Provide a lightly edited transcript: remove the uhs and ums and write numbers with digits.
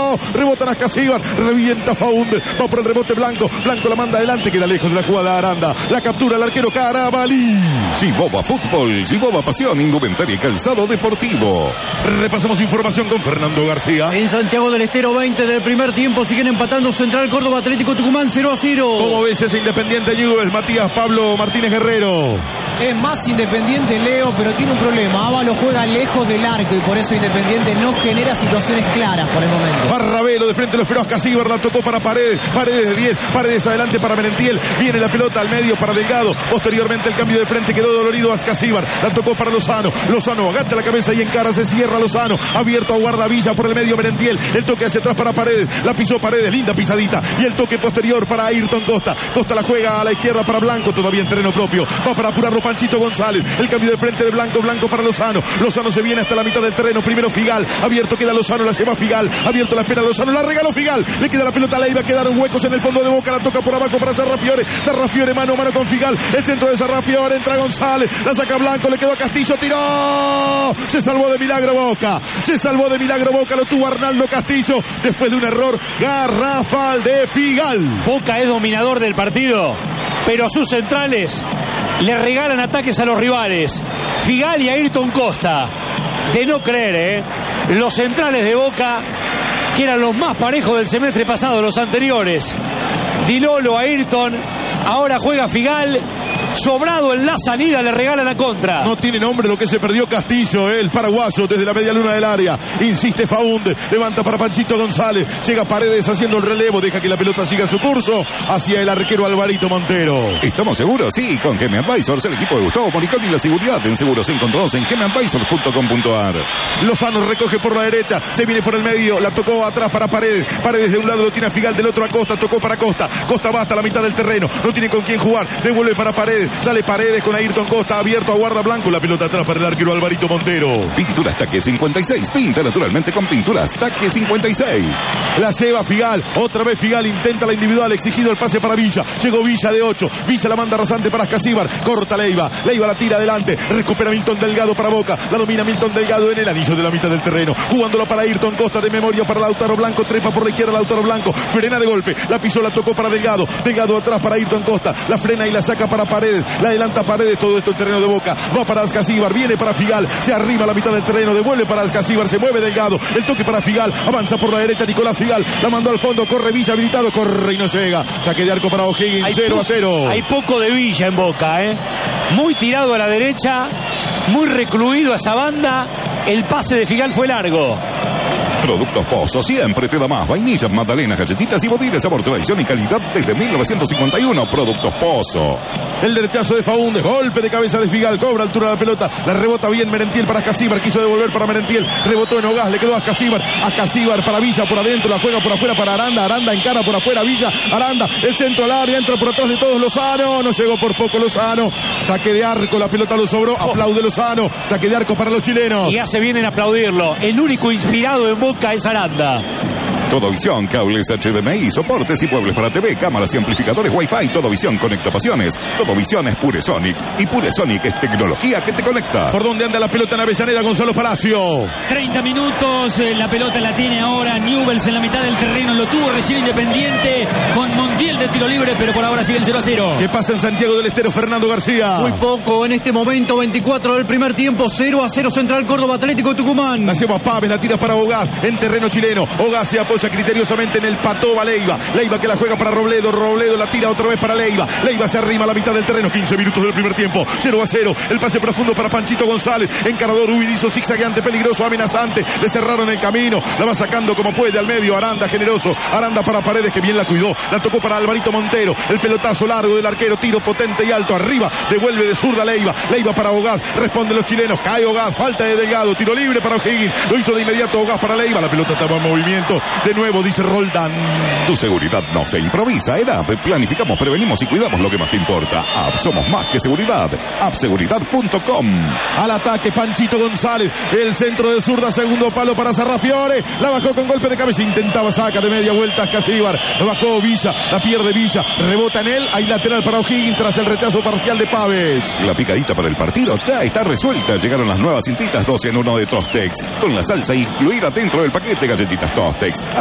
Rebota Ascasíbar, revienta Faúndez, va por el rebote Blanco la manda adelante, queda lejos de la jugada Aranda, la captura el arquero Carabalí. Chiboba Fútbol, Chiboba Pasión, indumentaria y calzado deportivo. Repasamos información con Fernando García. En Santiago del Estero, 20 del primer tiempo, siguen empatando Central Córdoba, Atlético Tucumán 0-0. ¿Cómo ves ese Independiente Newell's, Matías Pablo Martínez Guerrero? Es más Independiente, Leo, pero tiene un problema. Ábalos juega lejos del arco y por eso Independiente no genera situaciones claras por el momento. Barravero de frente lo esperó Ascasíbar, la tocó para Paredes de 10, Paredes adelante para Merentiel, viene la pelota al medio para Delgado, posteriormente el cambio de frente quedó dolorido Ascasíbar, la tocó para Lozano agacha la cabeza y encara, se cierra Lozano, abierto a Guardavilla por el medio Merentiel, el toque hacia atrás para Paredes, la pisó Paredes, linda pisadita, y el toque posterior para Ayrton Costa la juega a la izquierda para Blanco, todavía en terreno propio, va para apurarlo Panchito González, el cambio de frente de Blanco para Lozano se viene hasta la mitad del terreno, primero Figal, abierto queda Lozano, la lleva Figal, abierto la espera Lozano, la regaló Figal, le queda la pelota a Leiva, quedaron huecos en el fondo de Boca, la toca por abajo para Sarrafiore mano a mano con Figal, el centro de Sarrafiore, entra González, la saca Blanco, le quedó a Castillo, tiró, se salvó de milagro Boca, lo tuvo Arnaldo Castillo, después de un error garrafal de Figal. Boca es dominador del partido, pero sus centrales le regalan ataques a los rivales. Figal y Ayrton Costa, de no creer, los centrales de Boca, que eran los más parejos del semestre pasado, los anteriores, Dilolo, Ayrton, ahora juega Figal, sobrado en la salida, le regalan la contra. No tiene nombre lo que se perdió Castillo, el paraguayo desde la media luna del área, insiste Faúndez, levanta para Panchito González, llega Paredes haciendo el relevo, deja que la pelota siga su curso hacia el arquero Alvarito Montero. ¿Estamos seguros? Sí, con Geme Advisors, el equipo de Gustavo Moricón y la seguridad en seguros encontrados en gemeadvisors.com.ar. Lozano recoge por la derecha, se viene por el medio, la tocó atrás para Paredes de un lado lo tiene a Figal, del otro a Costa, tocó para Costa va hasta la mitad del terreno, no tiene con quién jugar, devuelve para Paredes, sale Paredes con Ayrton Costa, abierto a Guarda Blanco, la pelota atrás para el arquero Alvarito Montero. Pinturas Taque 56, pinta naturalmente con Pinturas Taque 56. La lleva Figal, otra vez Figal intenta la individual, exigido el pase para Villa, llegó Villa de 8, Villa la manda rasante para Ascasíbar, corta Leiva la tira adelante, recupera Milton Delgado para Boca, la domina Milton Delgado en el anillo de la mitad del terreno, jugándola para Ayrton Costa de memoria para Lautaro Blanco, trepa por la izquierda Lautaro Blanco, frena de golpe, la pisó, la tocó para Delgado atrás para Ayrton Costa, la frena y la saca para Paredes, la adelanta Paredes, todo esto en terreno de Boca, va para Ascasíbar, viene para Figal, se arriba a la mitad del terreno, devuelve para Ascasíbar, se mueve Delgado, el toque para Figal, avanza por la derecha Nicolás Figal, la mandó al fondo, corre Villa habilitado, corre y no llega, saque de arco para O'Higgins, 0-0. Hay poco de Villa en Boca, muy tirado a la derecha, muy recluido a esa banda, el pase de Figal fue largo. Productos Pozo, siempre te da más. Vainillas, magdalenas, galletitas y botines, sabor, tradición y calidad desde 1951. Productos Pozo. El derechazo de Faúndez, golpe de cabeza de Figal, cobra altura de la pelota, la rebota bien Merentiel para Ascasíbar, quiso devolver para Merentiel, rebotó en Ogás, le quedó a Ascasíbar para Villa por adentro, la juega por afuera para Aranda encara por afuera Villa, Aranda, el centro al área, entra por atrás de todos Lozano, no llegó por poco Lozano, saque de arco, la pelota lo sobró, aplaude Lozano, saque de arco para los chilenos. Y hace bien en aplaudirlo, el único inspirado en Boca es Aranda. Todovisión, cables HDMI, soportes y muebles para TV, cámaras y amplificadores Wi-Fi. Todovisión conecta pasiones. Todovisión es Puresonic y Puresonic es tecnología que te conecta. ¿Por dónde anda la pelota en Avellaneda, Gonzalo Palacio? 30 minutos, la pelota la tiene ahora Newell's en la mitad del terreno, lo tuvo recién Independiente con Montiel de tiro libre, pero por ahora sigue el 0-0. ¿Qué pasa en Santiago del Estero, Fernando García? Muy poco en este momento, 24 del primer tiempo, 0-0 Central Córdoba, Atlético Tucumán. La lleva Paves, la tira para Ogás, en terreno chileno, Ogás se apoya criteriosamente en el Patoba Leiva que la juega para Robledo la tira otra vez para Leiva se arrima a la mitad del terreno, 15 minutos del primer tiempo, 0-0, el pase profundo para Panchito González, encarador huidizo, zigzagueante, peligroso, amenazante, le cerraron el camino, la va sacando como puede al medio, Aranda generoso, Aranda para Paredes que bien la cuidó, la tocó para Alvarito Montero, el pelotazo largo del arquero, tiro potente y alto, arriba, devuelve de zurda Leiva para Ogás, responden los chilenos, cae Ogás, falta de Delgado, tiro libre para O'Higgins, lo hizo de inmediato Ogás para Leiva, la pelota estaba en movimiento, de nuevo dice Roldán. Tu seguridad no se improvisa. En App planificamos, prevenimos y cuidamos lo que más te importa. App, somos más que seguridad. Appseguridad.com. Al ataque Panchito González, el centro de zurda, segundo palo para Sarrafiore, la bajó con golpe de cabeza, intentaba saca de media vuelta Ascasíbar, la bajó Villa, la pierde Villa, rebota en él, hay lateral para O'Higgins tras el rechazo parcial de Paves. La picadita para el partido ya está resuelta. Llegaron las nuevas cintitas 12 en 1 de Tostex, con la salsa incluida dentro del paquete, galletitas Tostex.